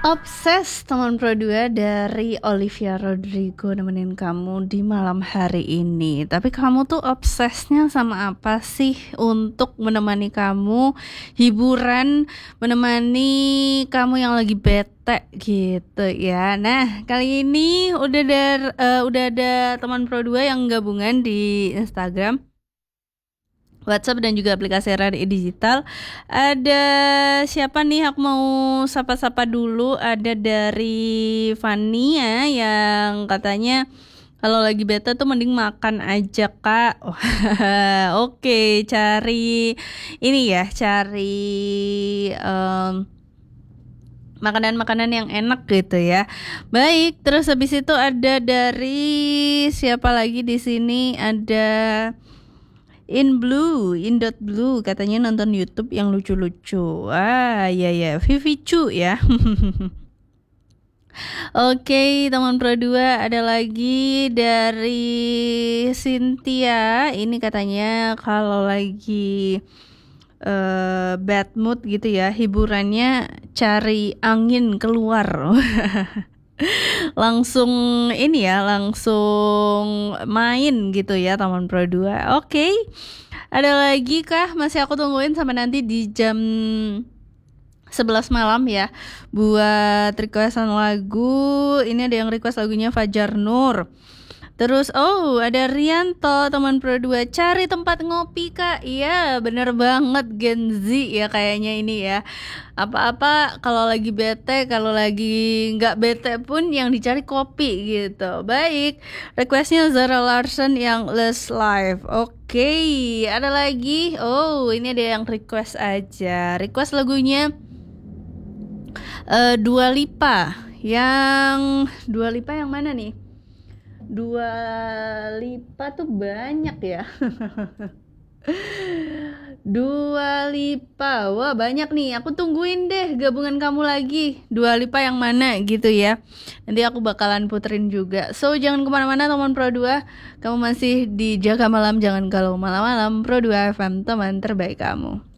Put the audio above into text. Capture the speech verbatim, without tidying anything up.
Obses teman Pro dua dari Olivia Rodrigo nemenin kamu di malam hari ini. Tapi kamu tuh obsesnya sama apa sih untuk menemani kamu hiburan, menemani kamu yang lagi bete gitu ya. Nah, kali ini udah ada uh, udah ada teman Pro dua yang gabungan di Instagram, WhatsApp dan juga aplikasi Radio Digital. Ada siapa nih? Aku mau sapa-sapa dulu. Ada dari Fania yang katanya kalau lagi bete tuh mending makan aja, Kak. Wah, oke, cari ini ya, cari um, makanan-makanan yang enak gitu ya. Baik, terus habis itu ada dari siapa lagi di sini? Ada In Blue, In Dot Blue katanya nonton YouTube yang lucu-lucu. Ah, ya ya, Vivi Chu ya. Oke, teman Pro dua ada lagi dari Cynthia. Ini katanya kalau lagi uh, bad mood gitu ya, hiburannya cari angin keluar. Langsung ini ya, langsung main gitu ya teman Pro dua. Oke, ada lagi kah? Masih aku tungguin sampai nanti di jam sebelas malam ya buat requestan lagu. Ini ada yang request lagunya Fajar Nur. Terus oh ada Rianto teman Pro dua, cari tempat ngopi Kak. Iya bener banget, Gen Z ya kayaknya ini ya. Apa-apa kalau lagi bete, kalau lagi nggak bete pun yang dicari kopi gitu. Baik, requestnya Zara Larson yang Less Life. Oke, ada lagi. Oh ini ada yang request aja. Request lagunya uh, Dua Lipa. Yang Dua Lipa yang mana nih? Dua Lipa tuh banyak ya. Dua Lipa, wah banyak nih. Aku tungguin deh gabungan kamu lagi. Dua Lipa yang mana gitu ya. Nanti aku bakalan puterin juga. So jangan kemana-mana teman Pro dua. Kamu masih di Jaga Malam, jangan galau malam-malam. Pro dua F M, teman terbaik kamu.